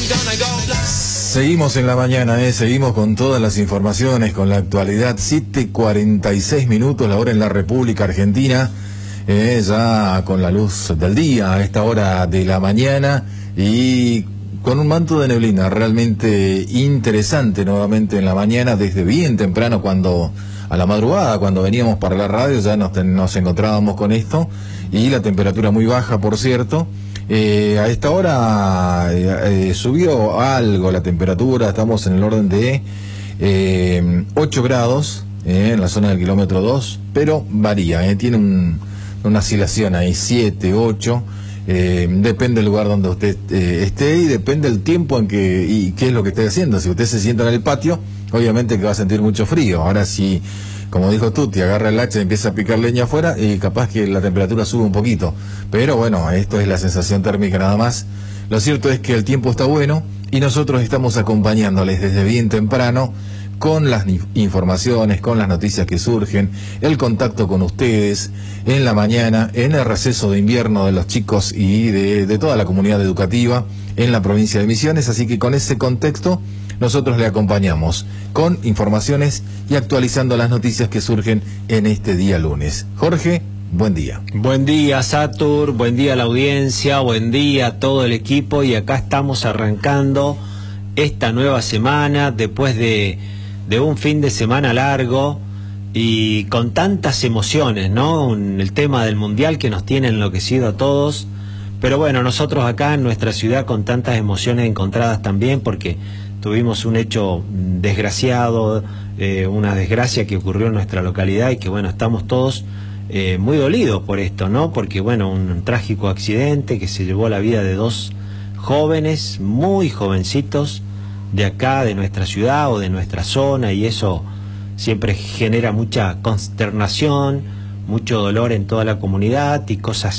Seguimos en la mañana, seguimos con todas las informaciones, con la actualidad. 7:46 minutos, la hora en la República Argentina, ya con la luz del día a esta hora de la mañana y con un manto de neblina realmente interesante nuevamente en la mañana, desde bien temprano, cuando a la madrugada, cuando veníamos para la radio, ya nos encontrábamos con esto, y la temperatura muy baja, por cierto. A esta hora subió algo la temperatura, estamos en el orden de 8 grados en la zona del kilómetro 2, pero varía, tiene una oscilación ahí, 7, 8, depende del lugar donde usted esté y depende del tiempo en que y qué es lo que esté haciendo. Si usted se sienta en el patio, obviamente que va a sentir mucho frío. Ahora si, como dijo Tuti, agarra el hacha y empieza a picar leña afuera, y capaz que la temperatura sube un poquito. Pero bueno, esto es la sensación térmica nada más. Lo cierto es que el tiempo está bueno y nosotros estamos acompañándoles desde bien temprano con las informaciones, con las noticias que surgen, el contacto con ustedes en la mañana, en el receso de invierno de los chicos y de toda la comunidad educativa en la provincia de Misiones. Así que con ese contexto nosotros le acompañamos con informaciones y actualizando las noticias que surgen en este día lunes. Jorge, buen día. Buen día, Satur, buen día a la audiencia, buen día a todo el equipo, y acá estamos arrancando esta nueva semana después de un fin de semana largo y con tantas emociones, ¿no? El tema del Mundial que nos tiene enloquecido a todos, pero bueno, nosotros acá en nuestra ciudad con tantas emociones encontradas también, porque tuvimos un hecho desgraciado, una desgracia que ocurrió en nuestra localidad y que bueno, estamos todos muy dolidos por esto, ¿no? Porque bueno, un trágico accidente que se llevó la vida de 2 jóvenes, muy jovencitos, de acá, de nuestra ciudad o de nuestra zona, y eso siempre genera mucha consternación, mucho dolor en toda la comunidad y cosas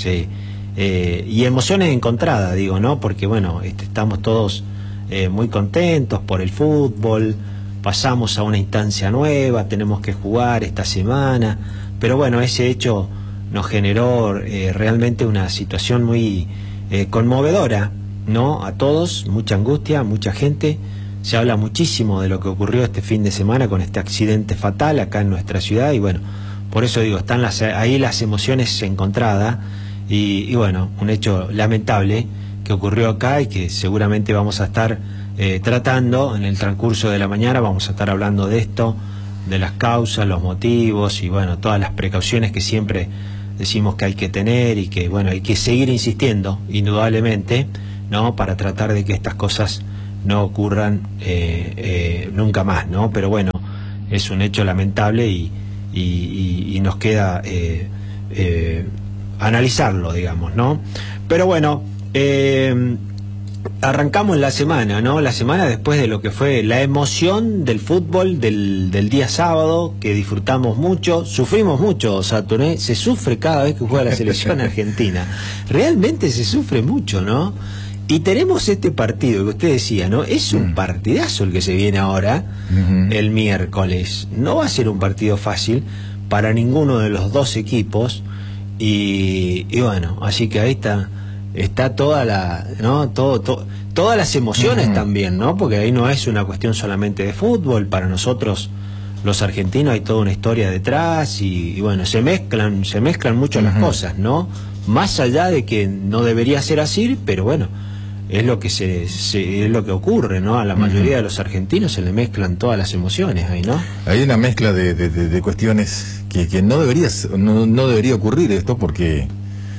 y emociones encontradas, digo, ¿no? Porque bueno, estamos todos muy contentos por el fútbol, pasamos a una instancia nueva, tenemos que jugar esta semana, pero bueno, ese hecho nos generó realmente una situación muy conmovedora, ¿no? A todos, mucha angustia, mucha gente. Se habla muchísimo de lo que ocurrió este fin de semana con este accidente fatal acá en nuestra ciudad, y bueno, por eso digo, están ahí las emociones encontradas, y bueno, un hecho lamentable que ocurrió acá y que seguramente vamos a estar tratando en el transcurso de la mañana. Vamos a estar hablando de esto, de las causas, los motivos y bueno, todas las precauciones que siempre decimos que hay que tener y que bueno, hay que seguir insistiendo indudablemente, ¿no? Para tratar de que estas cosas no ocurran nunca más, ¿no? Pero bueno, es un hecho lamentable y nos queda analizarlo, digamos, ¿no? Pero bueno, arrancamos la semana, ¿no? La semana después de lo que fue la emoción del fútbol del día sábado, que disfrutamos mucho, sufrimos mucho, Saturné, se sufre cada vez que juega la selección argentina, realmente se sufre mucho, ¿no? Y tenemos este partido que usted decía, ¿no? Es un partidazo el que se viene ahora, el miércoles. No va a ser un partido fácil para ninguno de los 2 equipos. Y bueno, así que ahí está toda la, ¿no? Todas las emociones también, ¿no? Porque ahí no es una cuestión solamente de fútbol. Para nosotros, los argentinos, hay toda una historia detrás y bueno, se mezclan mucho las cosas, ¿no? Más allá de que no debería ser así, pero bueno, es lo que es lo que ocurre, ¿no? A la mayoría de los argentinos se le mezclan todas las emociones ahí, ¿no? Hay una mezcla de cuestiones que no debería ocurrir esto, porque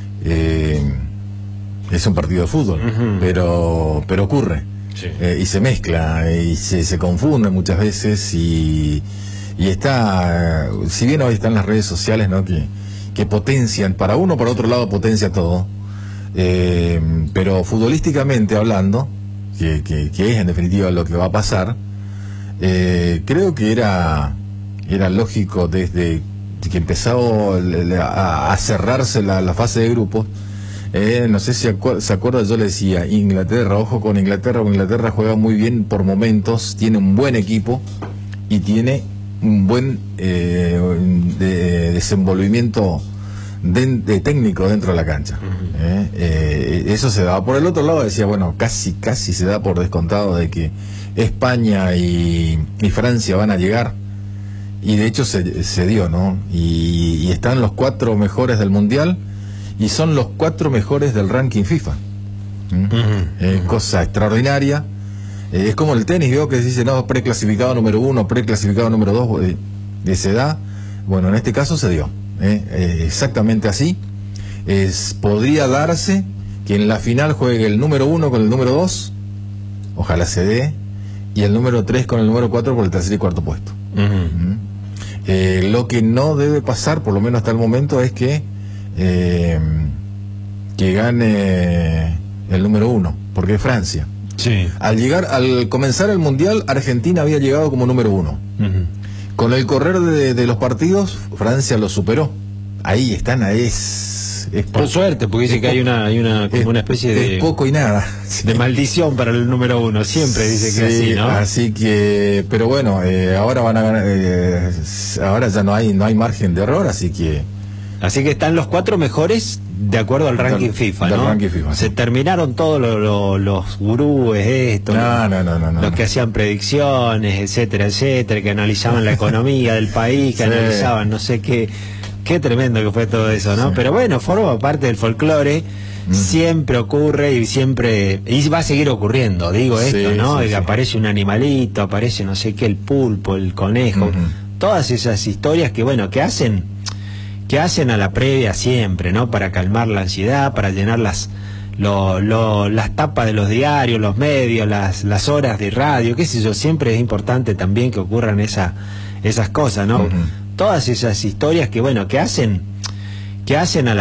es un partido de fútbol, pero ocurre, sí. Y se mezcla y se confunde muchas veces y está, si bien hoy están las redes sociales, ¿no? Que potencian, para uno, para otro lado potencia todo. Pero futbolísticamente hablando, que es en definitiva lo que va a pasar, creo que era lógico desde que empezó a cerrarse la fase de grupos. No sé si se acuerda, yo le decía, Inglaterra, ojo con Inglaterra, porque Inglaterra juega muy bien por momentos, tiene un buen equipo y tiene un buen desenvolvimiento de técnico dentro de la cancha. Eso se daba. Por el otro lado decía, bueno, casi se da por descontado de que España y Francia van a llegar, y de hecho se dio, ¿no? Y están los 4 mejores del Mundial y son los 4 mejores del ranking FIFA. Cosa extraordinaria. Es como el tenis, veo que se dice, no, preclasificado número 1, preclasificado número 2, se da. Bueno, en este caso se dio. Exactamente así. Podría darse que en la final juegue el número 1 con el número 2, ojalá se dé, y el número 3 con el número 4 por el tercer y cuarto puesto. Lo que no debe pasar, por lo menos hasta el momento, es que gane el número 1, porque es Francia. Sí. Al comenzar el Mundial, Argentina había llegado como número 1. Con el correr de los partidos, Francia lo superó. Ahí están, es por suerte, porque dice que hay una especie de poco y nada de maldición para el número 1, siempre dice que así, ¿no? Así que, pero bueno, ahora van a ganar, ahora ya no hay margen de error, así que están los 4 mejores de acuerdo al ranking FIFA, ¿no? Ranking FIFA, se terminaron todos los gurúes los que hacían predicciones, etcétera, que analizaban la economía del país, que analizaban no sé qué tremendo que fue todo eso, ¿no? Pero bueno, forma parte del folclore, siempre ocurre y va a seguir ocurriendo, digo esto, ¿no? Aparece un animalito, aparece no sé qué, el pulpo, el conejo, todas esas historias que bueno, que hacen a la previa siempre, ¿no? Para calmar la ansiedad, para llenar las tapas de los diarios, los medios, las horas de radio, qué sé yo, siempre es importante también que ocurran esas cosas, ¿no? Todas esas historias que bueno, que hacen a la